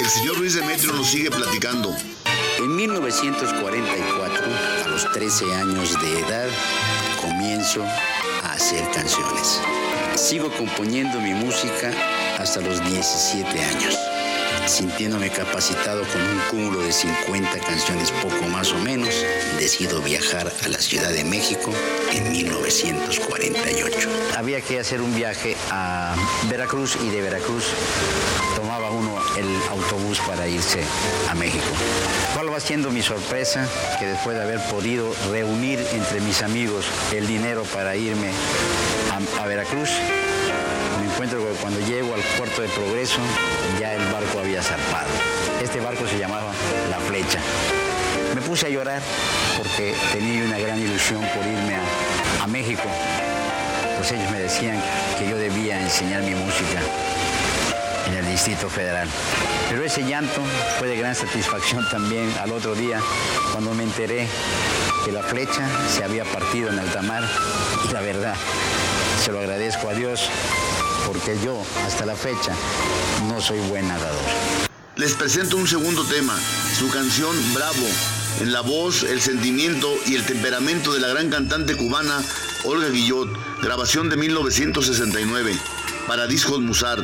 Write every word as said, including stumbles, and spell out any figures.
el señor Luis Demetrio nos sigue platicando. En mil novecientos cuarenta y cuatro, a los trece años de edad, comienzo a hacer canciones. Sigo componiendo mi música hasta los diecisiete años, sintiéndome capacitado con un cúmulo de cincuenta canciones poco más o menos. Decido viajar a la Ciudad de México en mil novecientos cuarenta y ocho. Había que hacer un viaje a Veracruz y de Veracruz tomaba uno el autobús para irse a México. ¿Cuál va siendo mi sorpresa? Que después de haber podido reunir entre mis amigos el dinero para irme a, a Veracruz, me encuentro que cuando llego al puerto de Progreso, ya el barco había zarpado. Este barco se llamaba La Flecha. Me puse a llorar porque tenía una gran ilusión por irme a, a México. Pues ellos me decían que yo debía enseñar mi música en el Distrito Federal. Pero ese llanto fue de gran satisfacción también al otro día, cuando me enteré que La Flecha se había partido en alta mar. Y la verdad, se lo agradezco a Dios, porque yo, hasta la fecha, no soy buen nadador. Les presento un segundo tema, su canción Bravo, en la voz, el sentimiento y el temperamento de la gran cantante cubana Olga Guillot, grabación de mil novecientos sesenta y nueve, para Discos Musart.